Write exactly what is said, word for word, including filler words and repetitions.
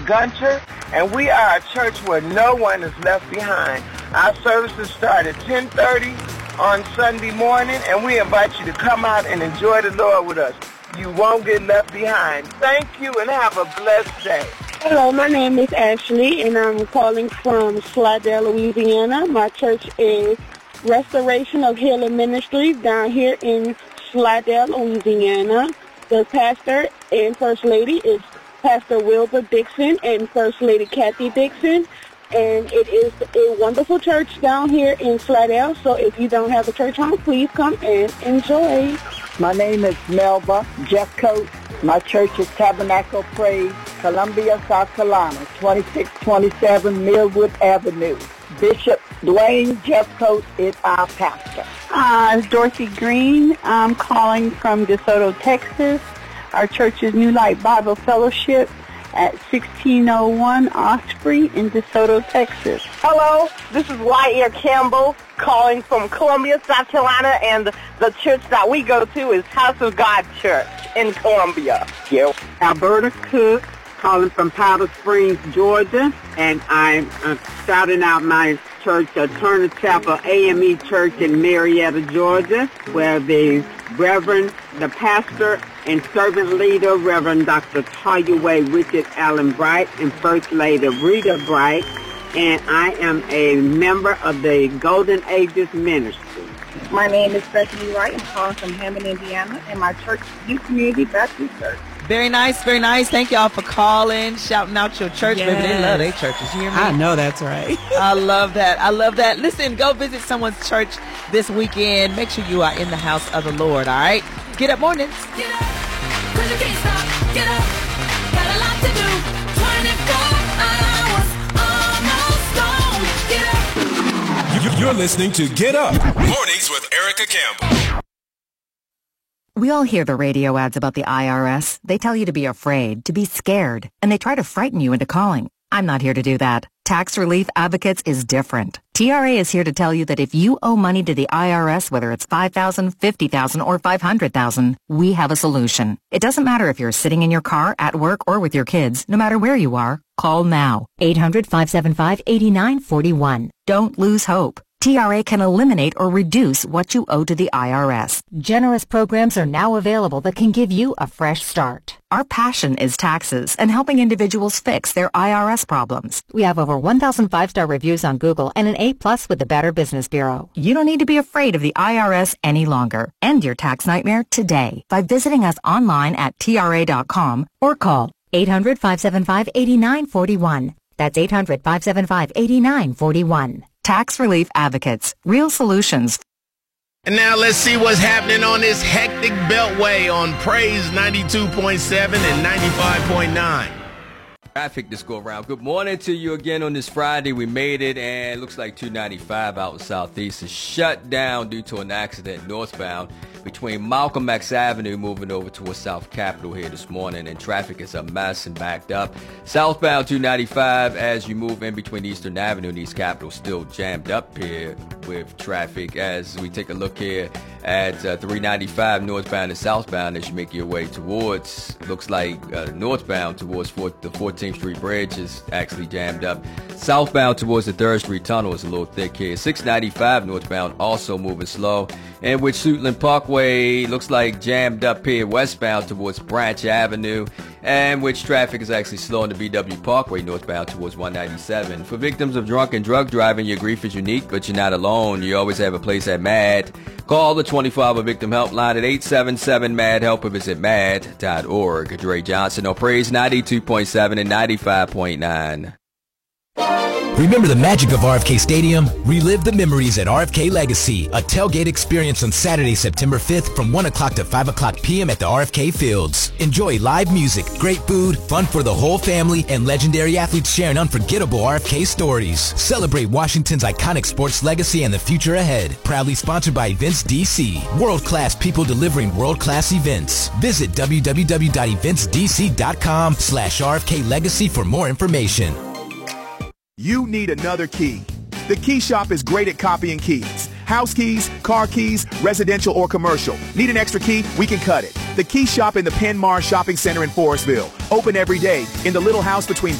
Gunter, and we are a church where no one is left behind. Our services start at ten thirty on Sunday morning, and we invite you to come out and enjoy the Lord with us. You won't get left behind. Thank you, and have a blessed day. Hello, my name is Ashley, and I'm calling from Slidell, Louisiana. My church is Restoration of Healing Ministries down here in Slidell, Louisiana. The pastor and First Lady is Pastor Wilbur Dixon and First Lady Kathy Dixon. And it is a wonderful church down here in Slidell. So if you don't have a church home, please come and enjoy. My name is Melba Jeffcoat. My church is Tabernacle Praise, Columbia, South Carolina, twenty-six twenty-seven Millwood Avenue. Bishop Dwayne Jeffcoat is our pastor. Uh, it's Dorothy Green. I'm calling from DeSoto, Texas. Our church is New Light Bible Fellowship at sixteen oh one Osprey in DeSoto, Texas. Hello, this is Wyatt Campbell calling from Columbia, South Carolina, and the church that we go to is House of God Church in Columbia. Yeah. Alberta Cook calling from Powder Springs, Georgia, and I'm uh, shouting out my church, Turner Chapel A M E Church in Marietta, Georgia, where the Reverend, the pastor, and servant leader, Reverend Doctor Toyaway Richard Allen Bright, and First Lady Rita Bright, and I am a member of the Golden Ages Ministry. My name is Bethany Wright. I'm calling from Hammond, Indiana, and my church is Youth Community Baptist Church. Very nice, very nice. Thank y'all for calling, shouting out your church. Yes. Baby, they love their churches. You hear me? I know that's right. I love that. I love that. Listen, go visit someone's church this weekend. Make sure you are in the house of the Lord, all right? Get up mornings. Get up, 'cause you can't stop. Get up, got a lot to do. twenty-four hours, almost gone. Get up. You're listening to Get Up, Mornings with Erica Campbell. We all hear the radio ads about the I R S. They tell you to be afraid, to be scared, and they try to frighten you into calling. I'm not here to do that. Tax Relief Advocates is different. T R A is here to tell you that if you owe money to the I R S, whether it's five thousand dollars, fifty thousand dollars, or five hundred thousand dollars, we have a solution. It doesn't matter if you're sitting in your car, at work, or with your kids. No matter where you are, call now. eight hundred, five seven five, eight nine four one. Don't lose hope. T R A can eliminate or reduce what you owe to the I R S. Generous programs are now available that can give you a fresh start. Our passion is taxes and helping individuals fix their I R S problems. We have over one thousand five-star reviews on Google and an A plus with the Better Business Bureau. You don't need to be afraid of the I R S any longer. End your tax nightmare today by visiting us online at T R A dot com or call eight hundred, five seven five, eight nine four one. That's eight hundred, five seven five, eight nine four one. Tax Relief Advocates. Real solutions. And now let's see what's happening on this hectic beltway on Praise ninety-two point seven and ninety-five point nine. Traffic this go around. Good morning to you again on this Friday. We made it, and it looks like two ninety-five out in Southeast is shut down due to an accident northbound between Malcolm X Avenue moving over towards South Capitol here this morning, and traffic is a mess and backed up. Southbound two ninety-five as you move in between Eastern Avenue and East Capitol, still jammed up here with traffic as we take a look here at uh, three ninety-five northbound and southbound as you make your way towards, looks like uh, northbound towards fourth, the fourteenth Street Bridge is actually jammed up. Southbound towards the third Street Tunnel is a little thick here. six ninety-five northbound also moving slow. And with Suitland Parkway, looks like jammed up here westbound towards Branch Avenue, and which traffic is actually slow on the B W Parkway northbound towards one ninety-seven. For victims of drunk and drug driving, your grief is unique, but you're not alone. You always have a place at MAD. Call the twenty-four hour victim helpline at eight seven seven MAD help or visit mad dot org. Dre Johnson on Praise ninety-two point seven and ninety-five point nine. Remember the magic of R F K Stadium? Relive the memories at R F K Legacy, a tailgate experience on Saturday, September fifth from one o'clock to five o'clock p.m. at the R F K Fields. Enjoy live music, great food, fun for the whole family, and legendary athletes sharing unforgettable R F K stories. Celebrate Washington's iconic sports legacy and the future ahead. Proudly sponsored by Events D C. World-class people delivering world-class events. Visit w w w dot events d c dot com slash R F K Legacy for more information. You need another key. The Key Shop is great at copying keys. House keys, car keys, residential or commercial. Need an extra key? We can cut it. The Key Shop in the Penn Mars Shopping Center in Forestville. Open every day in the little house between